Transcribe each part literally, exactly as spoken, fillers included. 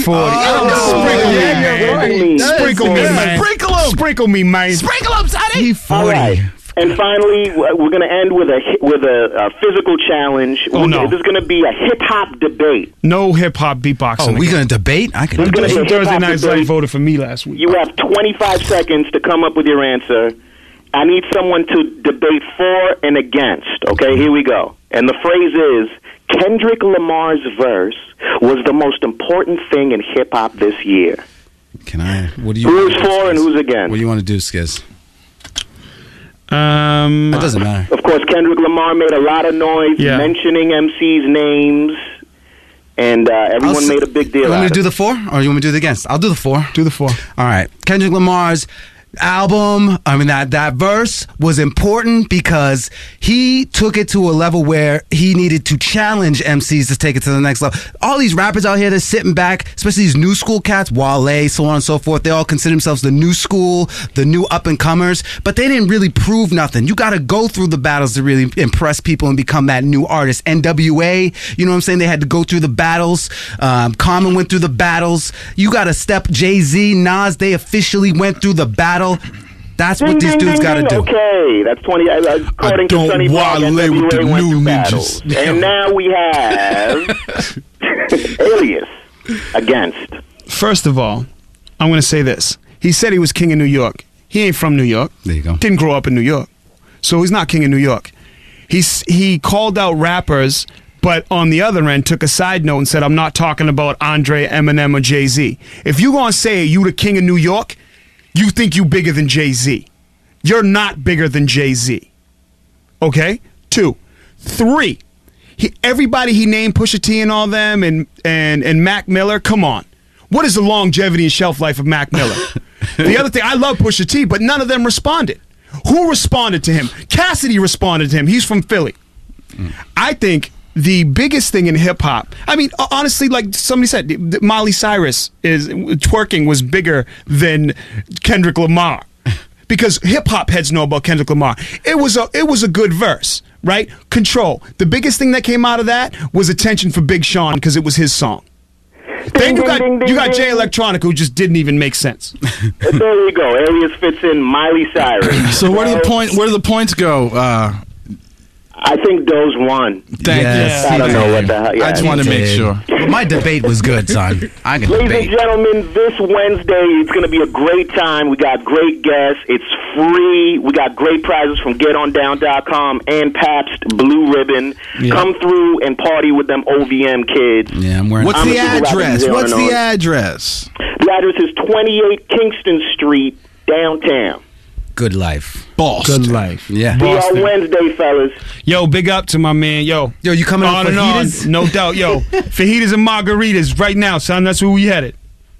forty. Oh, Sprinkle me, yeah, man. right. Sprinkle me, Yeah, man. sprinkle him. Sprinkle me, man. Sprinkle him, Sonny. He All forty. right. And finally, we're going to end with a hi- with a, a physical challenge. Oh, no. There's going to be a hip hop debate. No hip hop beatboxing. Oh, we again. gonna debate? I can We're gonna debate. hip Thursday hop Night's debate. Light voted for me last week. You have twenty-five seconds to come up with your answer. I need someone to debate for and against. Okay, here we go. And the phrase is, Kendrick Lamar's verse was the most important thing in hip-hop this year. Can I? What do you? Who's for and who's against? What do you want to do, Skiz? Um, That doesn't matter. Of course, Kendrick Lamar made a lot of noise Yeah. mentioning M C's names, and uh, everyone I'll s- made a big deal You want out me of to do it. the four, or you want me to do the against? I'll do the four. do the four. All right. Kendrick Lamar's album, I mean, that, that verse was important because he took it to a level where he needed to challenge M Cs to take it to the next level. All these rappers out here, they're sitting back, especially these new school cats, Wale, so on and so forth. They all consider themselves the new school, the new up-and-comers, but they didn't really prove nothing. You got to go through the battles to really impress people and become that new artist. N W A, you know what I'm saying? They had to go through the battles. Um, Common went through the battles. You got to step Jay-Z, Nas, they officially went through the battle. That's what Ding, these ding, dudes ding, got to ding. do. Okay, that's twenty. Uh, according to don't Sonny Bog, wale with the N W A went new through ninjas. battles. And now we have Alias against. First of all, I'm going to say this. He said he was king of New York. He ain't from New York. There you go. Didn't grow up in New York. So he's not king of New York. He's, he called out rappers, but on the other end took a side note and said, I'm not talking about Andre, Eminem, or Jay-Z. If you going to say you the king of New York, you think you bigger than Jay-Z. You're not bigger than Jay-Z. Okay? Two. Three. He, everybody he named, Pusha T and all them, and, and, and Mac Miller, come on. What is the longevity and shelf life of Mac Miller? The other thing, I love Pusha T, but none of them responded. Who responded to him? Cassidy responded to him. He's from Philly. Mm. I think the biggest thing in hip-hop, I mean, honestly, like somebody said, Miley Cyrus is twerking was bigger than Kendrick Lamar. Because hip-hop heads know about Kendrick Lamar. It was a it was a good verse, right? Control. The biggest thing that came out of that was attention for Big Sean because it was his song. Then you got ding, ding, you got ding. Jay Electronica, who just didn't even make sense. There you go. Alias fits in Miley Cyrus. So where do the Well, point? Where do the points go? Uh, I think Doe's won. thank Yes, you. I don't know what the hell. Yeah, I just wanted to make Did. sure. But my debate was good, son. I can Ladies debate. and gentlemen, this Wednesday it's going to be a great time. We got great guests. It's free. We got great prizes from get on down dot com and Pabst Blue Ribbon. Yeah. Come through and party with them O V M kids. Yeah, I'm wearing. What's I'm the a super address? rapper, What's Illinois. the address? The address is twenty-eight Kingston Street, downtown. Good life. Boston. Good life. Yeah. See y'all Boston. Wednesday, fellas. Yo, big up to my man. Yo. Yo, you coming on up and on. fajitas? No doubt. Yo, fajitas and margaritas right now, son. That's where we headed.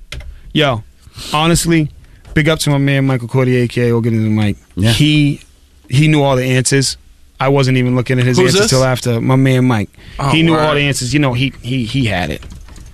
Yo, honestly, big up to my man Michael Cordier, A K A Organism Mike. Yeah. He he knew all the answers. I wasn't even looking at his Who's answers this? till after. My man Mike. Oh, he knew word. all the answers. You know, he he he had it.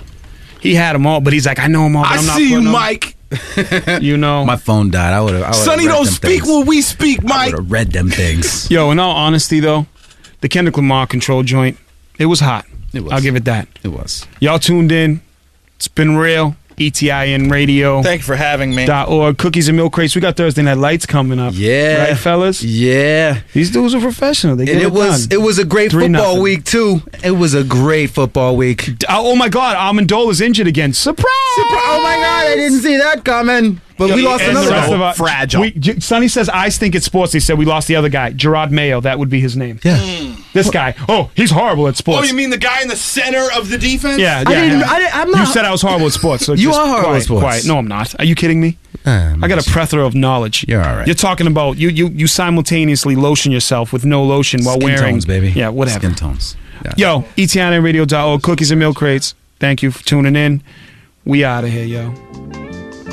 He had them all, but he's like, I know them all. But I I'm not see you, putting them. Mike. You know. My phone died. I would have. Sonny don't speak when we speak, I Mike. would have read them things. Yo, in all honesty, though, the Kendrick Lamar control joint, it was hot. It was. I'll give it that. It was. Y'all tuned in. It's been real. E T I N radio Thank you for having me. dot org. Cookies and milk crates. We got Thursday Night Lights coming up. Yeah. Right, fellas? Yeah. These dudes are professional. They get And it, it was done. it was a great Three football nothing. week too. It was a great football week. Oh, oh my God. Amendola's injured again. Surprise! Oh my God! I didn't see that coming. But we Yeah, lost and another the rest guy. of our- Fragile. We, J- Sonny says, I stink at sports. They said we lost the other guy. Gerard Mayo. That would be his name. Yeah. This guy. Oh, he's horrible at sports. Oh, you mean the guy in the center of the defense? Yeah, I yeah. didn't- yeah. I didn't- I'm You not- said I was horrible at sports. So You just are horrible quiet, at sports. Quiet. No, I'm not. Are you kidding me? Um, I got a plethora of knowledge. You're all right. You're talking about you you you simultaneously lotion yourself with no lotion while Skin wearing tones, baby. Yeah, whatever. Skin tones. Yeah. Yo, E T I N radio dot org, cookies and milk crates. Thank you for tuning in. We out of here, yo.